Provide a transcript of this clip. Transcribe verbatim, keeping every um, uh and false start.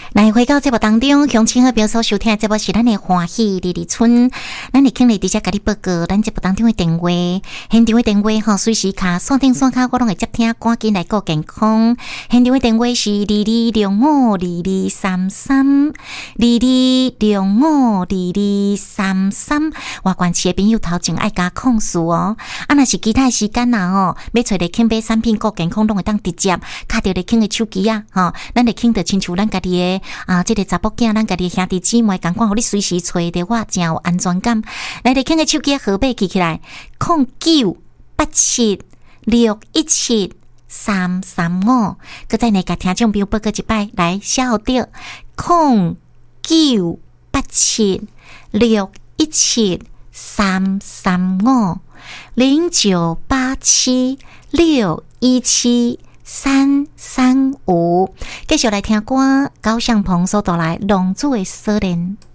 来回到节目当中，乡亲好朋友所收听的节目是咱的欢喜日日村，咱会请你直接甲你报告咱节目当中的电话，现场的电话吼，随时卡线顶线卡我拢会接听，赶紧来顾健康。现场的电话是二二六五二二三三，二二六五二二三三。外县市的朋友头前爱加控诉哦，啊，若是其他时间呐吼，要找日庆买产品顾健康，拢会当直接卡着日庆的手机啊，吼，咱日庆着亲像咱家己的。啊，这个查甫囝，咱家己兄弟姊妹共款，互你随时找着我，真有安全感。来，你看个手机号码记起来，零九八七六一七三三五。搁再来甲听众朋友报告一摆，来写好着零九八七六一七三三五零九八七六一七。三三五，继续来听歌，高向鹏所带来《浪子的锁链》。